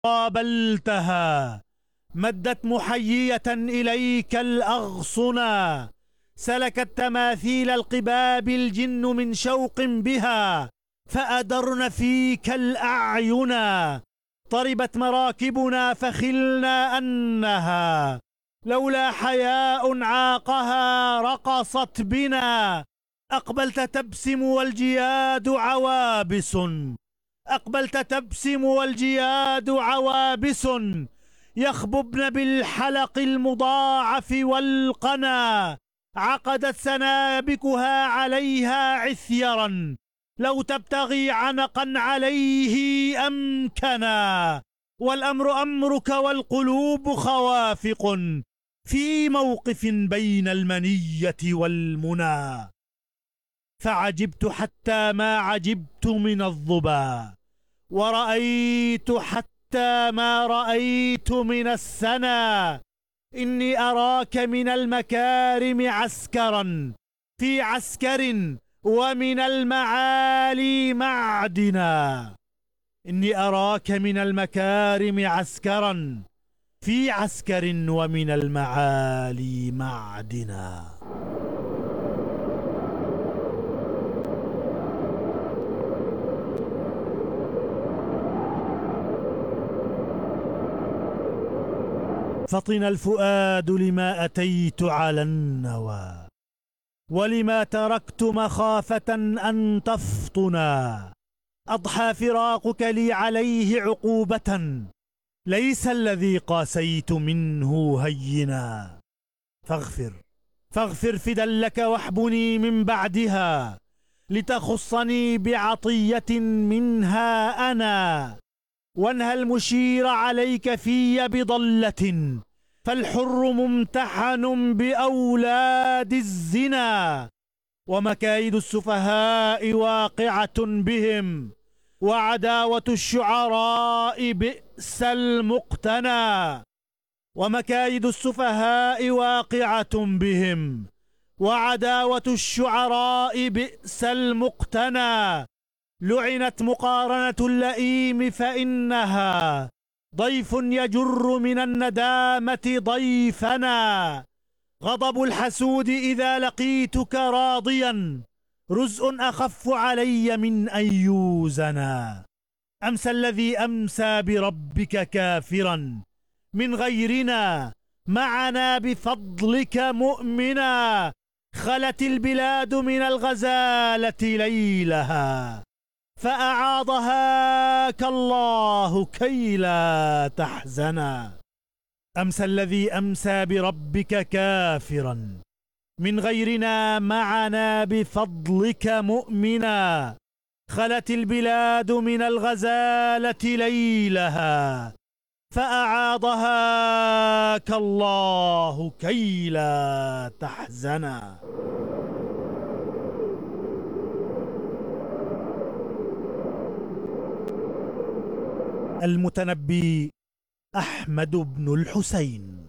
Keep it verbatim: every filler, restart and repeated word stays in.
قابلتها مدت محيية إليك الأغصنا، سلكت تماثيل القباب الجن من شوق بها، فأدرن فيك الأعينا. طربت مراكبنا فخلنا أنها لولا حياء عاقها رقصت بنا. أقبلت تبسم والجياد عوابس، أقبلت تبسم والجياد عوابس، يخببن بالحلق المضاعف والقنا. عقدت سنابكها عليها عثيرا، لو تبتغي عنقا عليه أمكنا. والأمر أمرك والقلوب خوافق في موقف بين المنية والمنى. فعجبت حتى ما عجبت من الظبا، ورأيت حتى ما رأيت من السنا. إني أراك من المكارم عسكرا في عسكر، ومن المعالي معدنا. إني أراك من المكارم عسكرا في عسكر، ومن المعالي معدنا. فطن الفؤاد لما أتيت على النوى، ولما تركت مخافة أن تفطنا. أضحى فراقك لي عليه عقوبة، ليس الذي قاسيت منه هينا. فاغفر فاغفر فدا لك واحبني من بعدها، لتخصني بعطية منها أنا. وانهى المشير عليك في بضلة، فالحر ممتحن بأولاد الزنا. ومكايد السفهاء واقعة بهم، وعداوة الشعراء بئس المقتنى. ومكايد السفهاء واقعة بهم، وعداوة الشعراء بئس المقتنى. لعنت مقارنة اللئيم فإنها ضيف يجر من الندامة ضيفنا. غضب الحسود إذا لقيتك راضيا، رزء أخف علي من أن يوزنا. أمسى الذي أمسى بربك كافرا من غيرنا، معنا بفضلك مؤمنا. خلت البلاد من الغزالة ليلها، فأعاضهاك الله كي لا تحزنا. أمسى الذي أمسى بربك كافرا من غيرنا، معنا بفضلك مؤمنا. خلت البلاد من الغزالة ليلها، فأعاضهاك الله كي لا تحزنا. المتنبي أحمد بن الحسين.